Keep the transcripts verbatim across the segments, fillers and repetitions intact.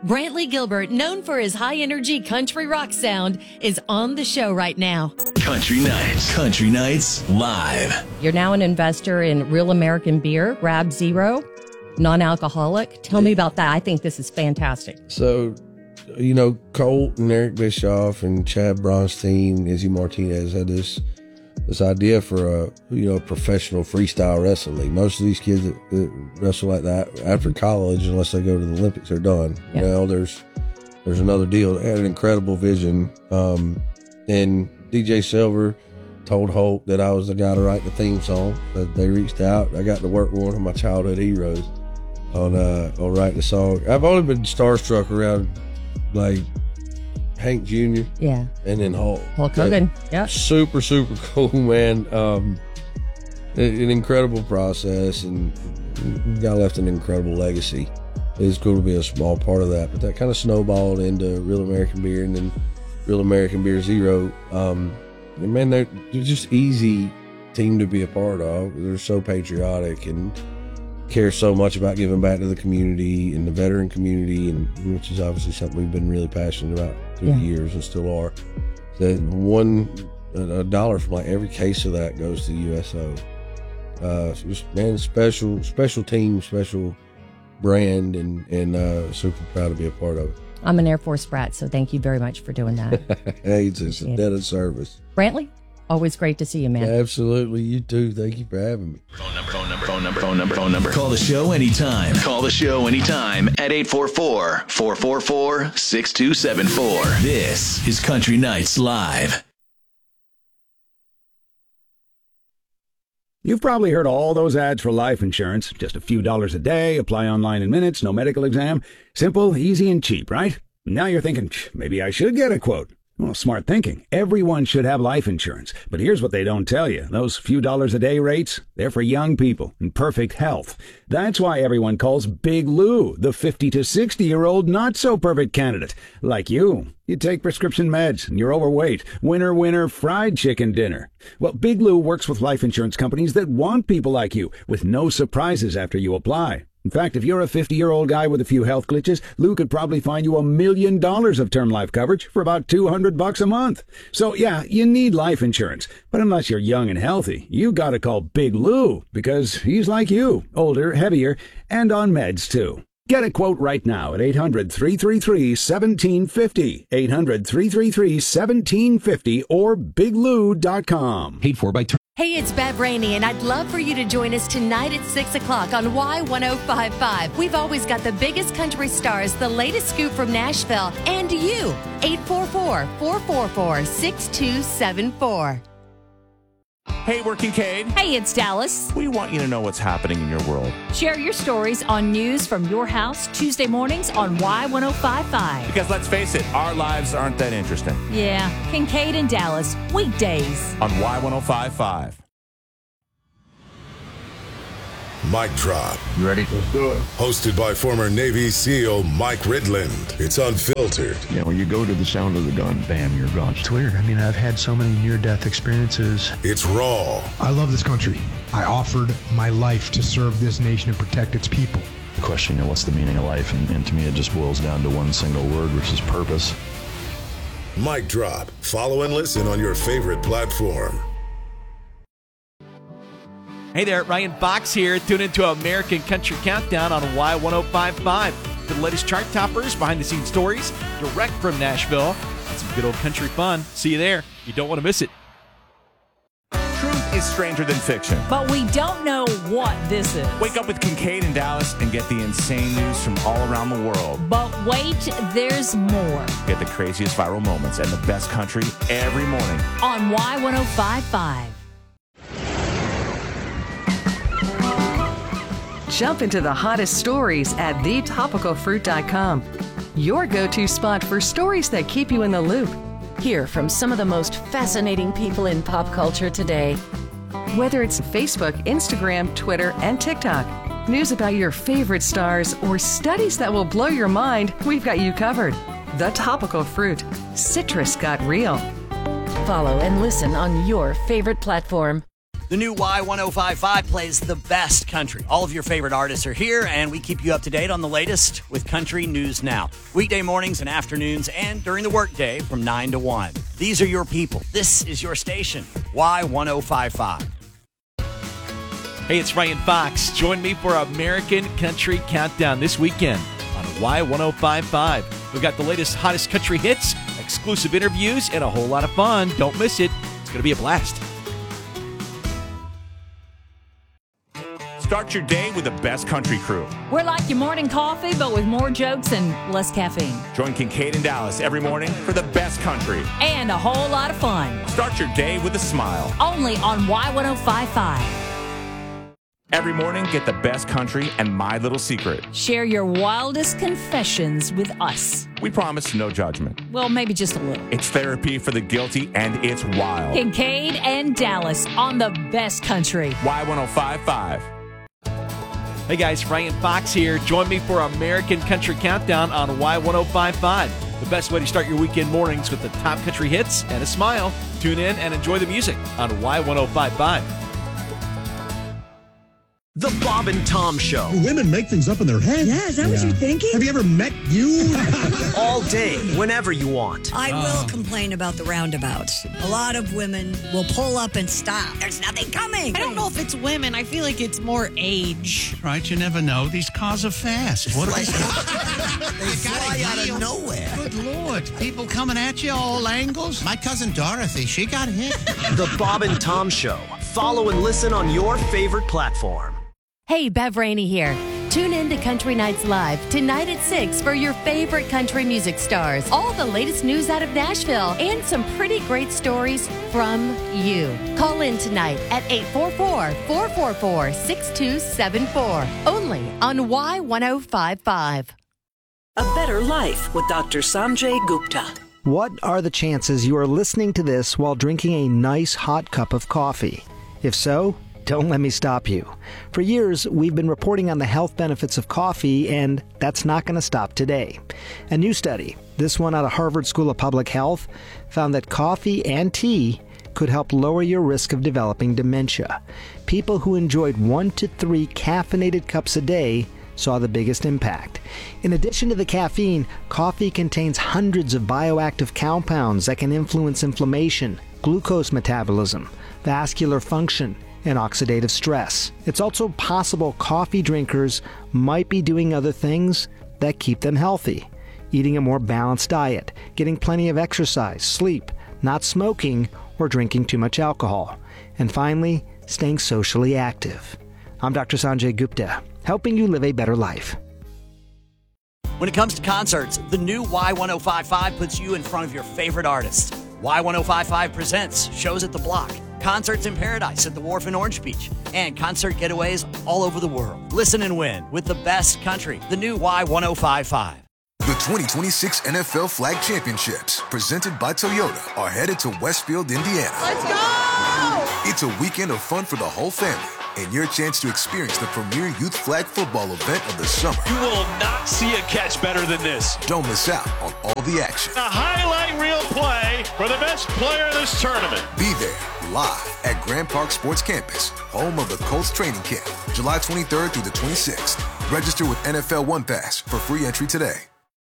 Brantley Gilbert, known for his high-energy country rock sound, is on the show right now. Country Nights. Country Nights Live. You're now an investor in Real American Beer, Grab Zero, non-alcoholic. Tell me about that. I think this is fantastic. So, you know, Colt and Eric Bischoff and Chad Bronstein, Izzy Martinez had this this idea for a, you know, professional freestyle wrestling league. Most of these kids that, that wrestle like that after college, unless they go to the Olympics, are done. Yeah. You know, there's there's another deal. They had an incredible vision. Um, and D J Silver told Holt that I was the guy to write the theme song. That they reached out. I got to work with one of my childhood heroes on uh, on writing the song. I've only been starstruck around like Hank Junior Yeah. And then Hulk. Hulk Hogan. Yeah. Super, super cool, man. Um, an incredible process, and the guy left an incredible legacy. It's cool to be a small part of that, but that kind of snowballed into Real American Beer and then Real American Beer Zero. Um, and man, they're, they're just easy team to be a part of. They're so patriotic and care so much about giving back to the community and the veteran community, and which is obviously something we've been really passionate about through Yeah. the years and still are. That one a dollar from like every case of that goes to the U S O. Uh, so just man, special special team, special brand, and and uh, super proud to be a part of it. I'm an Air Force brat, so thank you very much for doing that. Hey, it's, it's a debt of service. Brantley, always great to see you, man. Absolutely, you too. Thank you for having me. Phone number, phone number, phone number, phone number, phone number. Call the show anytime. Call the show anytime at eight four four, four four four, six two seven four. This is Country Nights Live. You've probably heard all those ads for life insurance. Just a few dollars a day, apply online in minutes, no medical exam. Simple, easy, and cheap, right? Now you're thinking, maybe I should get a quote. Well, smart thinking. Everyone should have life insurance. But here's what they don't tell you. Those few dollars a day rates, they're for young people in perfect health. That's why everyone calls Big Lou the fifty to sixty-year-old not-so-perfect candidate. Like you. You take prescription meds and you're overweight. Winner, winner, fried chicken dinner. Well, Big Lou works with life insurance companies that want people like you, with no surprises after you apply. In fact, if you're a fifty-year-old guy with a few health glitches, Lou could probably find you a million dollars of term life coverage for about two hundred bucks a month. So yeah, you need life insurance. But unless you're young and healthy, you gotta call Big Lou, because he's like you, older, heavier, and on meds too. Get a quote right now at eight hundred, three three three, one seven five zero, eight hundred, three three three, one seven five zero, or big lou dot com. Paid for by... Hey, it's Bev Rainey, and I'd love for you to join us tonight at six o'clock on Y ten fifty-five. We've always got the biggest country stars, the latest scoop from Nashville, and you. eight four four, four four four, six two seven four. Hey, we're Kincaid. Hey, it's Dallas. We want you to know what's happening in your world. Share your stories on news from your house Tuesday mornings on Y ten fifty-five. Because let's face it, our lives aren't that interesting. Yeah, Kincaid and Dallas, weekdays on Y ten fifty-five. Mic Drop. You ready? Let's do it. Hosted by former Navy SEAL Mike Ridland. It's unfiltered. Yeah, when you go to the sound of the gun, bam, you're gone. It's weird. I mean, I've had so many near-death experiences. It's raw. I love this country. I offered my life to serve this nation and protect its people. The question, you know, what's the meaning of life? And, and to me, it just boils down to one single word, which is purpose. Mic Drop. Follow and listen on your favorite platform. Hey there, Ryan Fox here. Tune into American Country Countdown on Y ten fifty-five. For the latest chart toppers, behind-the-scenes stories, direct from Nashville, and some good old country fun. See you there. You don't want to miss it. Truth is stranger than fiction. But we don't know what this is. Wake up with Kincaid and Dallas and get the insane news from all around the world. But wait, there's more. Get the craziest viral moments and the best country every morning on Y ten fifty-five. Jump into the hottest stories at the topical fruit dot com. Your go-to spot for stories that keep you in the loop. Hear from some of the most fascinating people in pop culture today. Whether it's Facebook, Instagram, Twitter, and TikTok, news about your favorite stars, or studies that will blow your mind, we've got you covered. The Topical Fruit. Citrus got real. Follow and listen on your favorite platform. The new Y ten fifty-five plays the best country. All of your favorite artists are here, and we keep you up to date on the latest with Country News Now. Weekday mornings and afternoons and during the workday from nine to one. These are your people. This is your station, Y ten fifty-five. Hey, it's Ryan Fox. Join me for American Country Countdown this weekend on Y ten fifty-five. We've got the latest, hottest country hits, exclusive interviews, and a whole lot of fun. Don't miss it. It's going to be a blast. Start your day with the best country crew. We're like your morning coffee, but with more jokes and less caffeine. Join Kincaid and Dallas every morning for the best country. And a whole lot of fun. Start your day with a smile. Only on Y ten fifty-five. Every morning, get the best country and My Little Secret. Share your wildest confessions with us. We promise no judgment. Well, maybe just a little. It's therapy for the guilty, and it's wild. Kincaid and Dallas on the best country. Y ten fifty-five. Hey guys, Ryan Fox here. Join me for American Country Countdown on Y ten fifty-five. The best way to start your weekend mornings with the top country hits and a smile. Tune in and enjoy the music on Y ten fifty-five. The Bob and Tom Show. Women make things up in their head. Yeah, is that yeah. what you're thinking? Have you ever met you? All day, whenever you want. I oh. will complain about the roundabouts. A lot of women will pull up and stop. There's nothing coming. I don't know if it's women. I feel like it's more age. Right, you never know. These cars are fast. What are they? They fly out of nowhere. Good Lord. People coming at you all angles. My cousin Dorothy, she got hit. The Bob and Tom Show. Follow and listen on your favorite platform. Hey, Bev Rainey here. Tune in to Country Nights Live tonight at six for your favorite country music stars. All the latest news out of Nashville and some pretty great stories from you. Call in tonight at eight four four, four four four, six two seven four. Only on Y ten fifty-five. A Better Life with Doctor Sanjay Gupta. What are the chances you are listening to this while drinking a nice hot cup of coffee? If so, don't let me stop you. For years, we've been reporting on the health benefits of coffee, and that's not going to stop today. A new study, this one out of Harvard School of Public Health, found that coffee and tea could help lower your risk of developing dementia. People who enjoyed one to three caffeinated cups a day saw the biggest impact. In addition to the caffeine, coffee contains hundreds of bioactive compounds that can influence inflammation, glucose metabolism, vascular function, and oxidative stress. It's also possible coffee drinkers might be doing other things that keep them healthy. Eating a more balanced diet, getting plenty of exercise, sleep, not smoking, or drinking too much alcohol. And finally, staying socially active. I'm Doctor Sanjay Gupta, helping you live a better life. When it comes to concerts, the new Y ten fifty-five puts you in front of your favorite artists. Y ten fifty-five presents shows at the Block, concerts in Paradise at the Wharf in Orange Beach, and concert getaways all over the world. Listen and win with the best country, the new Y ten fifty-five. The twenty twenty-six N F L Flag Championships, presented by Toyota, are headed to Westfield, Indiana. Let's go! It's a weekend of fun for the whole family, and your chance to experience the premier youth flag football event of the summer. You will not see a catch better than this. Don't miss out on all the action. A highlight reel play for the best player in this tournament. Be there, live at Grand Park Sports Campus, home of the Colts training camp, July twenty-third through the twenty-sixth. Register with N F L One Pass for free entry today.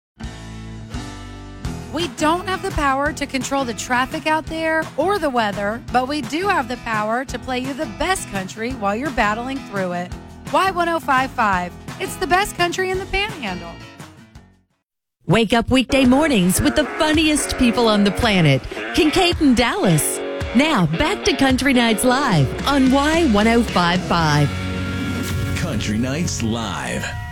We don't have the power to control the traffic out there or the weather, but we do have the power to play you the best country while you're battling through it. Y ten fifty-five. It's the best country in the Panhandle. Wake up weekday mornings with the funniest people on the planet, Kincaid and Dallas. Now back to Country Nights Live on Y ten fifty-five. Country Nights Live.